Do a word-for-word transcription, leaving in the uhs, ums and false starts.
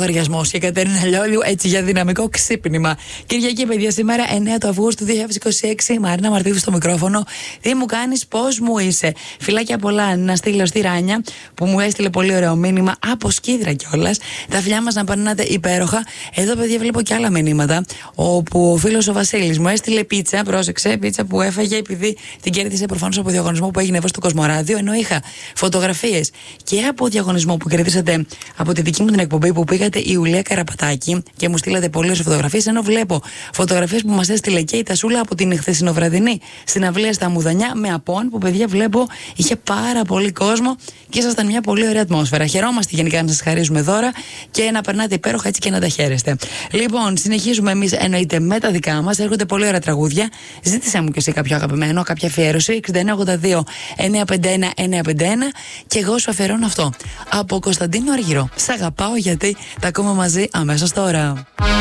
λογαριασμό και Κατερίνα Λιόλιου, έτσι για δυναμικό ξύπνημα. Κυριακή, παιδιά, σήμερα εννέα του Αυγούστου δύο χιλιάδες είκοσι έξι. Μαρίνα Μαρτίδου στο μικρόφωνο. Τι μου κάνει, πώς μου είσαι. Φιλάκια πολλά να στείλω στη Ράνια που μου έστειλε πολύ ωραίο μήνυμα από Σκίδρα κιόλας. Τα φιλιά μας να περνάτε υπέροχα. Εδώ, παιδιά, βλέπω και άλλα μηνύματα. Όπου ο φίλος ο Βασίλης μου έστειλε πίτσα, πρόσεξε, πίτσα που έφαγε επειδή την κέρδισε προφανώς από διαγωνισμό που έγινε εδώ στο Κοσμοράδιο. Ενώ είχα φωτογραφίες και από διαγωνισμό που κερδίσατε από τη δική μου την εκπομπή που πήγατε η Ιουλία Καραπατάκη και μου στείλατε πολλές φωτογραφίες. Ενώ βλέπω φωτογραφίες που μας έστειλε και η Τασούλα από την χθεσινοβραδινή συναυλία στα Μουδανιά με Απόν, που, παιδιά, βλέπω είχε πάρα πολύ κόσμο και ήσασταν μια πολύ ωραία ατμόσφαιρα. Χαιρόμαστε γενικά να σας χαρίζουμε δώρα και να περνάτε υπέροχα έτσι και να τα χαίρεστε. Λοιπόν, συνεχίζουμε εμείς εννοείται με τα δικά μας. Έρχονται πολύ ωραία τραγούδια. Ζήτησέ μου και εσύ κάποιο αγαπημένο, κάποια αφιέρωση. εξήντα εννέα ογδόντα δύο εννιακόσια πενήντα ένα εννιακόσια πενήντα ένα και εγώ σου αφιερώνω αυτό. Από Κωνσταντίνο Αργυρό. Σ' αγαπάω γιατί τα ακούμε μαζί αμέσως τώρα.